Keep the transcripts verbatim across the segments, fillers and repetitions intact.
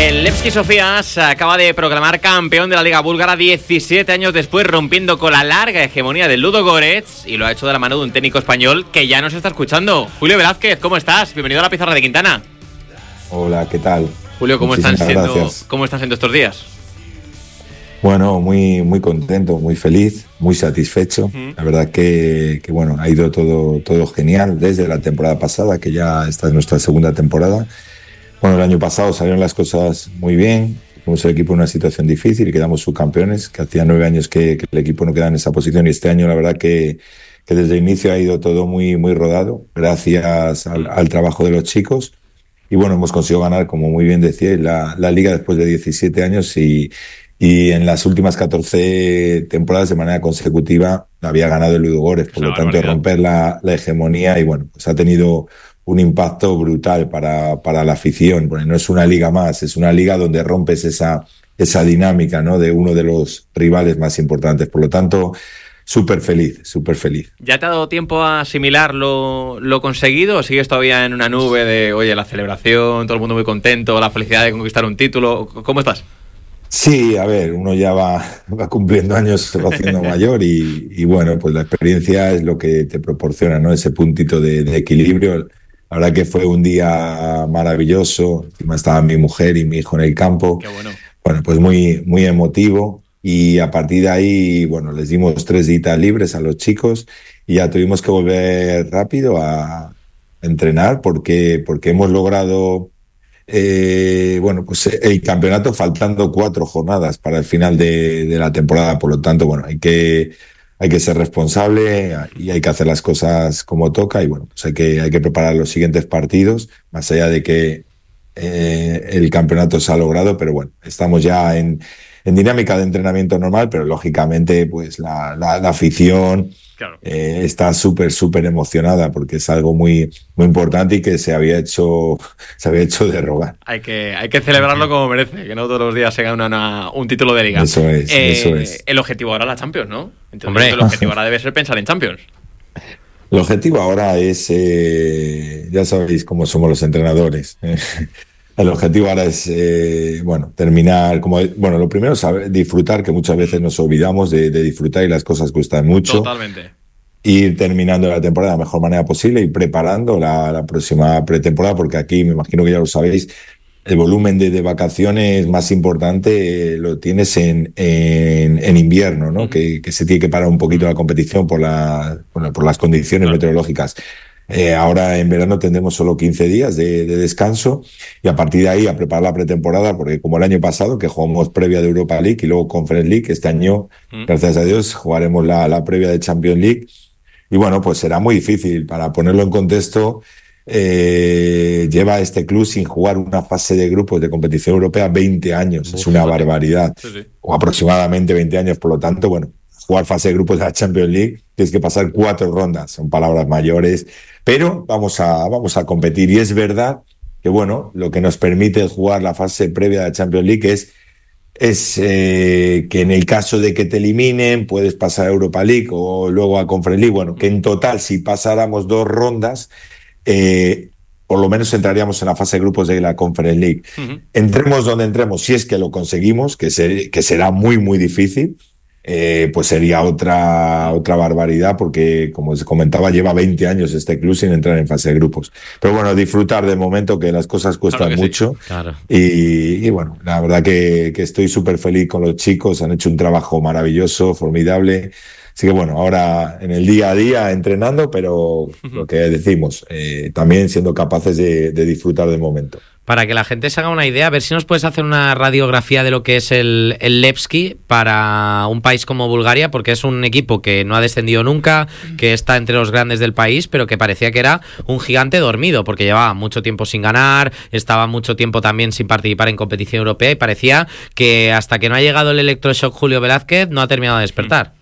El Levski Sofía se acaba de proclamar campeón de la Liga Búlgara diecisiete años después, rompiendo con la larga hegemonía del Ludogorets, y lo ha hecho de la mano de un técnico español que ya nos está escuchando. Julio Velázquez, ¿cómo estás? Bienvenido a la pizarra de Quintana. Hola, ¿qué tal? Julio, ¿cómo están siendo, gracias. ¿cómo están siendo estos días? Bueno, muy, muy contento, muy feliz, muy satisfecho. Uh-huh. La verdad que, que bueno, ha ido todo, todo genial desde la temporada pasada, que ya esta es nuestra segunda temporada. Bueno, el año pasado salieron las cosas muy bien, fuimos el equipo en una situación difícil y quedamos subcampeones, que hacía nueve años que, que el equipo no quedaba en esa posición, y este año la verdad que, que desde el inicio ha ido todo muy, muy rodado, gracias al, al trabajo de los chicos. Y bueno, hemos conseguido ganar, como muy bien decíais, la, la Liga después de diecisiete años, y, y en las últimas catorce temporadas de manera consecutiva había ganado el Ludogorets, por lo tanto romper la, la hegemonía, y bueno, pues ha tenido un impacto brutal para, para la afición, porque no es una liga más, es una liga donde rompes esa, esa dinámica, ¿no?, de uno de los rivales más importantes. Por lo tanto, súper feliz, súper feliz. ¿Ya te ha dado tiempo a asimilar lo, lo conseguido, o sigues todavía en una nube de, oye, la celebración, todo el mundo muy contento, la felicidad de conquistar un título? ¿Cómo estás? Sí, a ver, uno ya va, va cumpliendo años, se va haciendo mayor, y, y bueno, pues la experiencia es lo que te proporciona, ¿no?, ese puntito de, de equilibrio. La verdad que fue un día maravilloso, encima estaba mi mujer y mi hijo en el campo. Qué bueno. Bueno, pues muy, muy emotivo, y a partir de ahí, bueno, les dimos tres días libres a los chicos y ya tuvimos que volver rápido a entrenar porque, porque hemos logrado, eh, bueno, pues el campeonato faltando cuatro jornadas para el final de, de la temporada. Por lo tanto, bueno, hay que... Hay que ser responsable y hay que hacer las cosas como toca, y bueno, pues hay que, hay que preparar los siguientes partidos, más allá de que eh, el campeonato se ha logrado, pero bueno, estamos ya en, en dinámica de entrenamiento normal, pero lógicamente pues la, la, la afición claro. eh, está súper, súper emocionada porque es algo muy, muy importante y que se había hecho, se había hecho de rogar. Hay que, hay que celebrarlo como merece, que no todos los días se gana una, una, un título de liga. Eso es, eh, eso es. El objetivo ahora es la Champions, ¿no? Entonces, Hombre. El objetivo ahora debe ser pensar en Champions. El objetivo ahora es, eh, ya sabéis cómo somos los entrenadores. El objetivo ahora es, eh, bueno, terminar, como, bueno, lo primero es saber, disfrutar, que muchas veces nos olvidamos de, de disfrutar y las cosas cuestan mucho. Totalmente. Ir terminando la temporada de la mejor manera posible y preparando la, la próxima pretemporada, porque aquí, me imagino que ya lo sabéis, el volumen de, de vacaciones más importante eh, lo tienes en, en, en invierno, ¿no? Uh-huh. Que, que se tiene que parar un poquito la competición por, la, bueno, por las condiciones claro. meteorológicas. Eh, ahora en verano tendremos solo quince días de, de descanso, y a partir de ahí a preparar la pretemporada, porque como el año pasado que jugamos previa de Europa League y luego Conference League, este año, uh-huh. gracias a Dios, jugaremos la, la previa de Champions League, y bueno, pues será muy difícil. Para ponerlo en contexto, Eh, lleva este club sin jugar una fase de grupos de competición europea veinte años. Uf, es una barbaridad. Sí, sí. O aproximadamente veinte años. Por lo tanto, bueno, jugar fase de grupos de la Champions League tienes que pasar cuatro rondas. Son palabras mayores, pero vamos a, vamos a competir. Y es verdad que, bueno, lo que nos permite jugar la fase previa de la Champions League es es eh, que en el caso de que te eliminen puedes pasar a Europa League o luego a Conference League. Bueno, que en total, si pasáramos dos rondas, Eh, por lo menos entraríamos en la fase de grupos de la Conference League. Uh-huh. Entremos donde entremos, si es que lo conseguimos, que, ser, que será muy, muy difícil, eh, pues sería otra, otra barbaridad, porque, como os comentaba, lleva veinte años este club sin entrar en fase de grupos. Pero bueno, disfrutar de momento, que las cosas cuestan claro mucho. Sí. Claro. Y, y bueno, la verdad que, que estoy súper feliz con los chicos, han hecho un trabajo maravilloso, formidable. Así que bueno, ahora en el día a día entrenando, pero lo que decimos, eh, también siendo capaces de, de disfrutar del momento. Para que la gente se haga una idea, a ver si nos puedes hacer una radiografía de lo que es el, el Levski para un país como Bulgaria, porque es un equipo que no ha descendido nunca, que está entre los grandes del país, pero que parecía que era un gigante dormido, porque llevaba mucho tiempo sin ganar, estaba mucho tiempo también sin participar en competición europea, y parecía que hasta que no ha llegado el electroshock Julio Velázquez no ha terminado de despertar.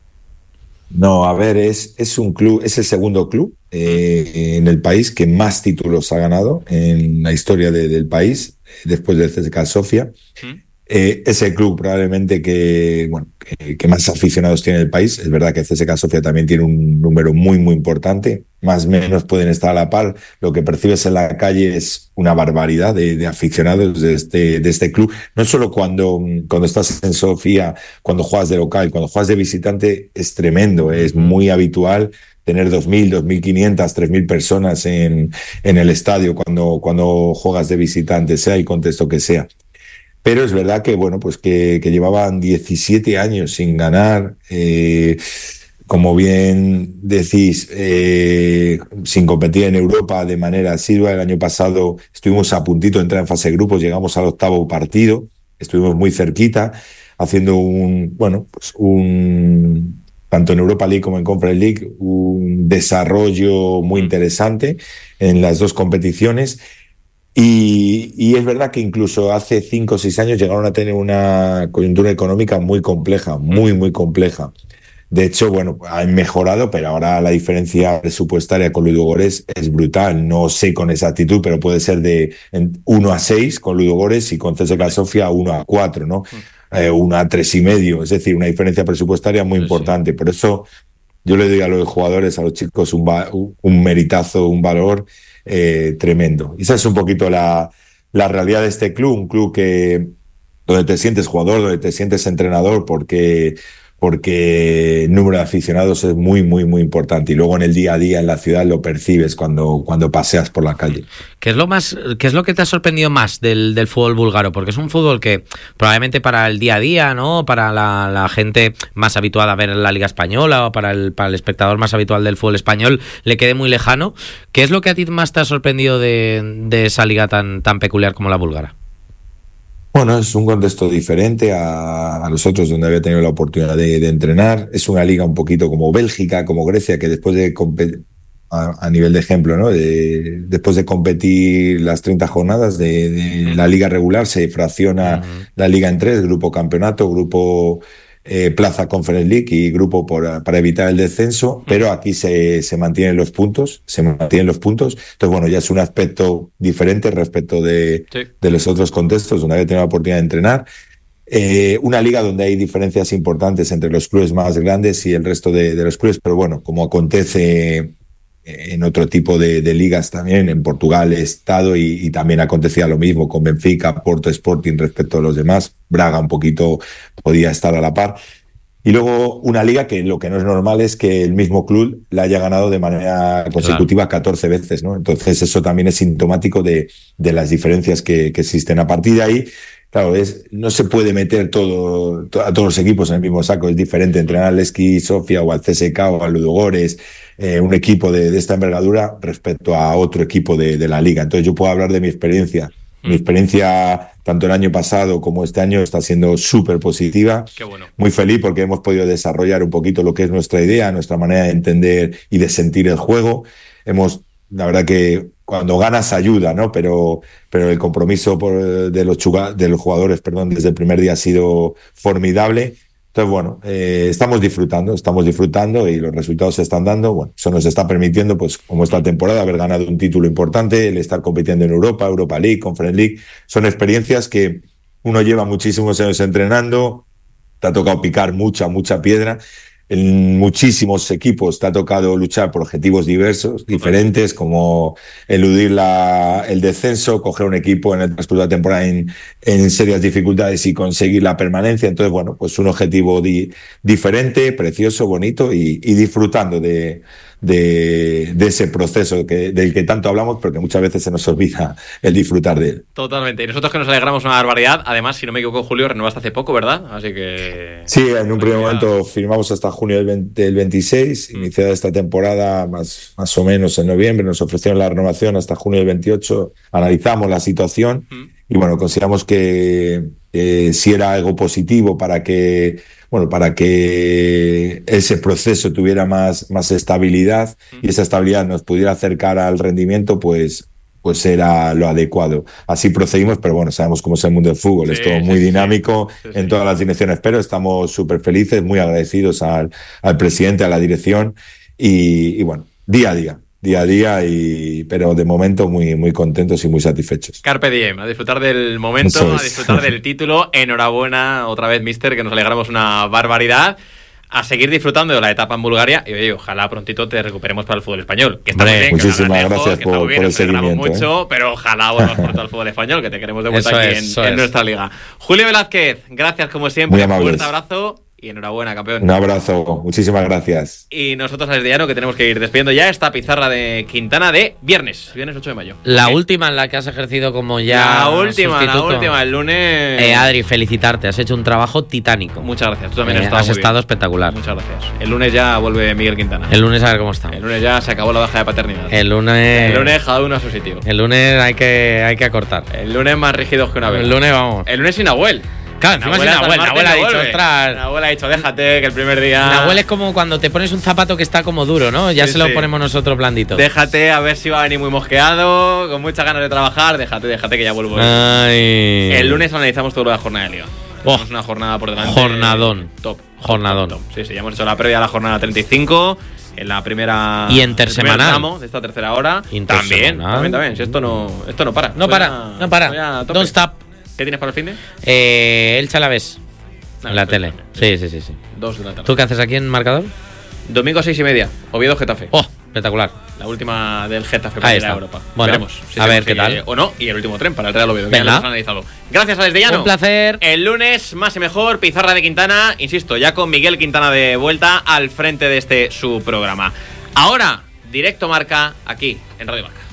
No, a ver, es, es un club, es el segundo club eh, en el país que más títulos ha ganado en la historia de, del país, después del C S K A Sofia. ¿Mm? Eh, es el club probablemente que, bueno, que, que más aficionados tiene en el país. Es verdad que C S K A Sofia también tiene un número muy, muy importante. Más o menos pueden estar a la par. Lo que percibes en la calle es una barbaridad de, de aficionados de este, de este club. No solo cuando, cuando estás en Sofía, cuando juegas de local, cuando juegas de visitante es tremendo. Es muy habitual tener dos mil, dos mil quinientas, tres mil personas en, en el estadio cuando, cuando juegas de visitante, sea el contexto que sea. Pero es verdad que, bueno, pues que, que llevaban diecisiete años sin ganar, eh, como bien decís, eh, sin competir en Europa de manera asidua. El año pasado estuvimos a puntito de entrar en fase de grupos, llegamos al octavo partido, estuvimos muy cerquita, haciendo un, bueno, pues un, tanto en Europa League como en Conference League, un desarrollo muy interesante en las dos competiciones. Y, y es verdad que incluso hace cinco o seis años llegaron a tener una coyuntura económica muy compleja, muy, muy compleja. De hecho, bueno, han mejorado, pero ahora la diferencia presupuestaria con Ludogorets es brutal. No sé con exactitud, pero puede ser de uno a seis con Ludogorets y con C S K A Sofia uno a cuatro, ¿no? Eh, uno a tres y medio. Es decir, una diferencia presupuestaria muy importante. Por eso yo le doy a los jugadores, a los chicos, un, va, un meritazo, un valor Eh, tremendo. Y esa es un poquito la, la realidad de este club, un club que donde te sientes jugador, donde te sientes entrenador, porque, porque el número de aficionados es muy, muy, muy importante. Y luego en el día a día en la ciudad lo percibes cuando, cuando paseas por la calle. ¿Qué es lo más, qué es lo que te ha sorprendido más del, del fútbol búlgaro? Porque es un fútbol que probablemente para el día a día, ¿no? Para la, la gente más habituada a ver la Liga Española o para el, para el espectador más habitual del fútbol español le quede muy lejano. ¿Qué es lo que a ti más te ha sorprendido de, de esa liga tan, tan peculiar como la búlgara? Bueno, es un contexto diferente a, a los otros donde había tenido la oportunidad de, de entrenar. Es una liga un poquito como Bélgica, como Grecia, que después de competir, a, a nivel de ejemplo, ¿no? De, después de competir las treinta jornadas de, de la liga regular, se fracciona uh-huh. la liga en tres, grupo campeonato, grupo eh, plaza Conference League y grupo por, para evitar el descenso, uh-huh. pero aquí se, se mantienen los puntos, se mantienen los puntos. Entonces, bueno, ya es un aspecto diferente respecto de, sí. de los otros contextos donde había tenido la oportunidad de entrenar. Eh, una liga donde hay diferencias importantes entre los clubes más grandes y el resto de, de los clubes, pero bueno, como acontece en otro tipo de, de ligas también, en Portugal he estado y, y también acontecía lo mismo con Benfica, Porto, Sporting respecto a los demás. Braga un poquito podía estar a la par. Y luego una liga que lo que no es normal es que el mismo club la haya ganado de manera consecutiva claro. catorce veces, ¿no? Entonces eso también es sintomático de, de las diferencias que, que existen. A partir de ahí, claro, es, no se puede meter todo, to, a todos los equipos en el mismo saco. Es diferente entrenar al Levski Sofia o al C S K A o al Ludogorets, eh, un equipo de, de esta envergadura respecto a otro equipo de, de la liga. Entonces yo puedo hablar de mi experiencia. Mm. Mi experiencia, tanto el año pasado como este año, está siendo súper positiva. Qué bueno. Muy feliz porque hemos podido desarrollar un poquito lo que es nuestra idea, nuestra manera de entender y de sentir el juego. Hemos, la verdad que cuando ganas ayuda, ¿no? Pero, pero el compromiso por, de, los chuga, de los jugadores, perdón, desde el primer día ha sido formidable. Entonces, bueno, eh, estamos disfrutando, estamos disfrutando y los resultados se están dando. Bueno, eso nos está permitiendo, pues, como esta temporada, haber ganado un título importante, el estar compitiendo en Europa, Europa League, Conference League. Son experiencias que uno lleva muchísimos años entrenando, te ha tocado picar mucha, mucha piedra. En muchísimos equipos te ha tocado luchar por objetivos diversos, diferentes, como eludir la, el descenso, coger un equipo en el transcurso de la temporada en, en serias dificultades y conseguir la permanencia. Entonces, bueno, pues un objetivo di, diferente, precioso, bonito y, y disfrutando de, de, de ese proceso que, del que tanto hablamos, pero que muchas veces se nos olvida el disfrutar de él. Totalmente. Y nosotros que nos alegramos una barbaridad. Además, si no me equivoco, Julio, renovaste hace poco, ¿verdad? Así que... Sí, en un primer momento firmamos hasta junio del, veinte, del veintiséis, mm. iniciada esta temporada más, más o menos en noviembre, nos ofrecieron la renovación hasta junio del veintiocho, analizamos la situación mm. y bueno, consideramos que eh, si era algo positivo para que, bueno, para que ese proceso tuviera más, más estabilidad mm. y esa estabilidad nos pudiera acercar al rendimiento, pues pues era lo adecuado. Así procedimos, pero bueno, sabemos cómo es el mundo del fútbol, sí, es todo muy sí, dinámico sí, sí, en sí. todas las direcciones, pero estamos súper felices, muy agradecidos al, al presidente, a la dirección y, y bueno, día a día. día a día, y, pero de momento muy, muy contentos y muy satisfechos. Carpe diem, a disfrutar del momento, Eso es. a disfrutar del título. Enhorabuena otra vez, mister, que nos alegramos una barbaridad. A seguir disfrutando de la etapa en Bulgaria y oye, ojalá prontito te recuperemos para el fútbol español. Que está muy bien, muchísimas que gracias lejos, que por, está muy bien, por el nos alegramos seguimiento. mucho, ¿eh? pero ojalá vuelvas pronto al fútbol español, que te queremos de vuelta Eso aquí es, en, eso en es. nuestra liga. Julio Velázquez, gracias como siempre. Muy amables. Fuerte abrazo y enhorabuena, campeón. Un abrazo, muchísimas gracias. Y nosotros desde Llano, que tenemos que ir despidiendo ya esta pizarra de Quintana de viernes, viernes ocho de mayo. La ¿Qué? última en la que has ejercido como ya La última, sustituto. la última, el lunes. Eh, Adri, felicitarte, has hecho un trabajo titánico. Muchas gracias, tú también Eh, has estado has muy estado bien. espectacular. Muchas gracias. El lunes ya vuelve Miguel Quintana. El lunes a ver cómo está. El lunes ya se acabó la baja de paternidad. El lunes. El lunes cada uno a su sitio. El lunes hay que, hay que acortar. El lunes más rígidos que una vez. El lunes vamos. El lunes sin Nahuel. Claro, encima sin Nahuel. Nahuel ha dicho, ostras. Nahuel ha dicho, déjate que el primer día. Nahuel es como cuando te pones un zapato que está como duro, ¿no? Ya Sí, se lo sí. ponemos nosotros blandito. Déjate a ver si va a venir muy mosqueado, con muchas ganas de trabajar. Déjate, déjate que ya vuelvo. Ay. El lunes analizamos toda la jornada de liga. Oh. Tenemos una jornada por delante. Jornadón. Top. Jornadón. Top, top. Sí, sí, ya hemos hecho la previa a la jornada treinta y cinco. En la primera. Y intersemanal. el primer tramo de esta tercera hora. Intersemanal. También, también, también. Si esto no, esto no para. No Estoy para, a- no para. estoy a tope. Don't stop. ¿Qué tienes para el fin de? Eh, el Chalavés. No, En la estoy tele. también. Sí, sí, sí, sí. Dos de la tarde. ¿Tú qué haces aquí en Marcador? Domingo a seis y media. Oviedo Getafe. Oh, espectacular. La última del Getafe Ahí para ir está. a Europa. Bueno, Veremos. si a se ver qué consigue tal. O no. Y el último tren para el Real Oviedo. que Venga. ya lo hemos analizado. Gracias a Desde Llano. Un placer. El lunes, más y mejor, pizarra de Quintana. Insisto, ya con Miguel Quintana de vuelta al frente de este su programa. Ahora, directo Marca, aquí en Radio Marca.